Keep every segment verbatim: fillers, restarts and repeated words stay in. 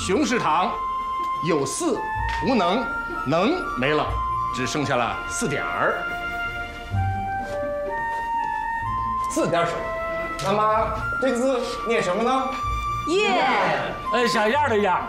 熊市堂有四无能，能没了，只剩下了四点儿。四点水，那么这个字念什么呢？ 耶， 呃，小样的样。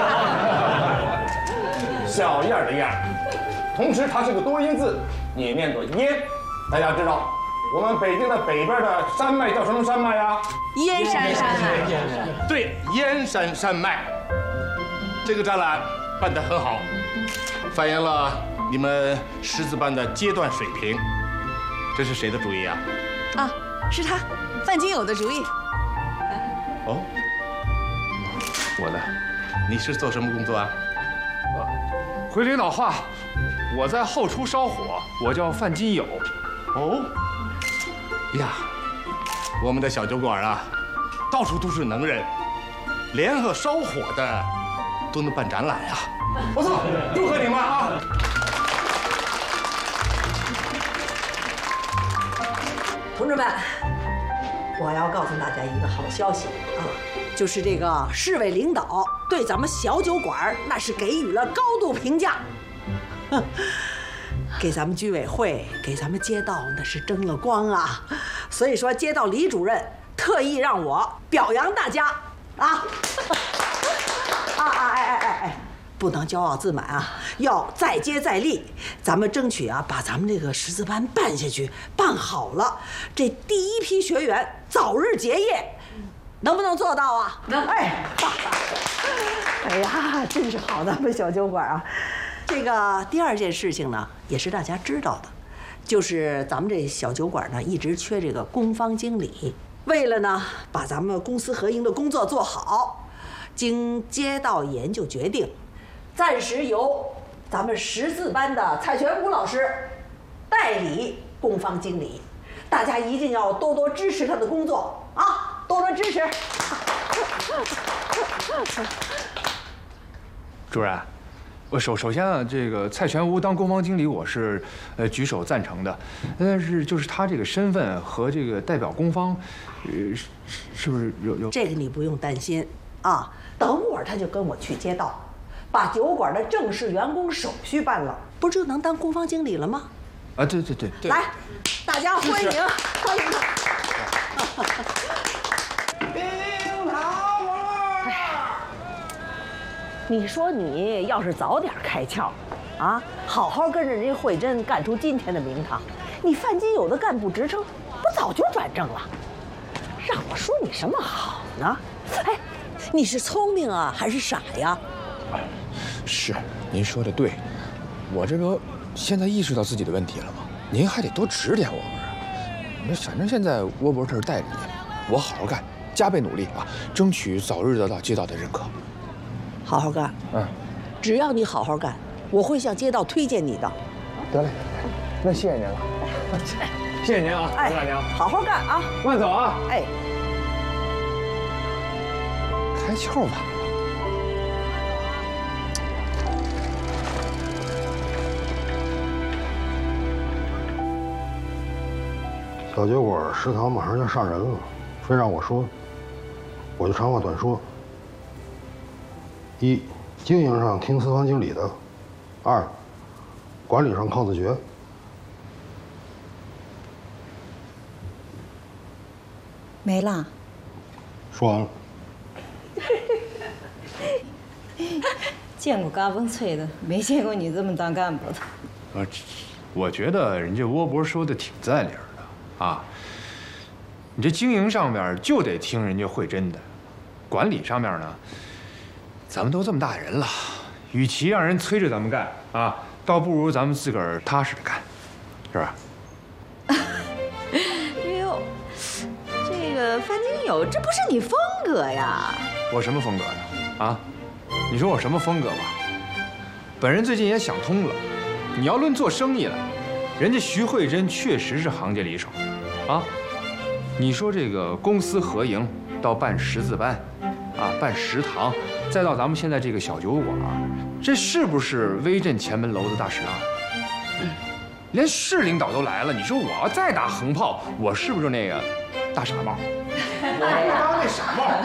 小样的样。同时，它是个多音字，也念作燕。大家知道，我们北京的北边的山脉叫什么山脉呀？ 燕山山脉。 对，燕山山脉。这个展览办得很好，反映了你们识字班的阶段水平。这是谁的主意啊？ 啊，是他，范金友的主意。 哦，我的，你是做什么工作啊？ 回领导话，我在后厨烧火，我叫范金友。 哦，呀，我们的小酒馆啊，到处都是能人，联合烧火的都能办展览呀、啊！不错，祝贺你们啊！ 同志们，我要告诉大家一个好消息啊，就是这个市委领导对咱们小酒馆那是给予了高度评价，哼，给咱们居委会、给咱们街道那是争了光啊。所以说，街道李主任特意让我表扬大家啊！啊啊哎哎哎哎！不能骄傲自满啊，要再接再厉。咱们争取啊，把咱们这个识字班办下去，办好了，这第一批学员早日结业，能不能做到啊？能。哎，哎呀，真是好，咱们小酒馆啊。这个第二件事情呢，也是大家知道的，就是咱们这小酒馆呢一直缺这个工坊经理。为了呢把咱们公私合营的工作做好，经街道研究决定，暂时由咱们识字班的蔡全武老师代理工坊经理，大家一定要多多支持他的工作啊，多多支持。 主任，我首首先啊，这个蔡全武当工坊经理，我是呃举手赞成的，但是就是他这个身份和这个代表工坊，呃，是是不是有有？ 这个你不用担心啊，等会儿他就跟我去街道。把酒馆的正式员工手续办了，不就能当工坊经理了吗？ 啊，对对对对。 来，大家欢迎欢迎他。 冰糖味儿。 你说你要是早点开窍，啊，好好跟着人家慧珍干出今天的名堂，你范金友的干部职称不早就转正了？让我说你什么好呢？哎，你是聪明啊还是傻呀？ 是，您说的对，我这不现在意识到自己的问题了吗？您还得多指点我们啊。那反正现在窝博这是代理，我好好干，加倍努力啊，争取早日得到街道的认可。 好好干， 嗯， 只要你好好干，我会向街道推荐你的。 得嘞，那谢谢您了，谢谢您啊， 哎， 老板娘， 好好干啊， 慢走啊。 哎， 开窍晚了。 小酒馆食堂马上要上人了，非让我说，我就长话短说。一，经营上听四方经理的；二，管理上靠自觉。 没了。 说完了。 见过嘎嘣脆的，没见过你这么当干部的。 呃，我觉得人家窝博说的挺在理儿的啊。你这经营上面就得听人家慧珍的，管理上面呢，咱们都这么大人了，与其让人催着咱们干啊，倒不如咱们自个儿踏实的干，是吧？ 哎呦，这个范金友，这不是你风格呀？ 我什么风格呀？啊？你说我什么风格吧？本人最近也想通了，你要论做生意了，人家徐慧珍确实是行家里手，啊，你说这个公私合营到办识字班，啊，办食堂，再到咱们现在这个小酒馆，这是不是威震前门楼子大石栏？连市领导都来了，你说我要再打横炮，我是不是就那个大傻帽？ 我当那傻帽。